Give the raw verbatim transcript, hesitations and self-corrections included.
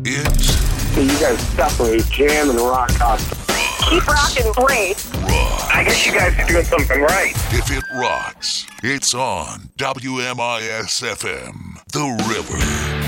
is... So you guys separate jam and rock constantly. Keep rocking, Brace. Rock. I guess you guys are doing something right. If it rocks, it's on W M I S F M, The River.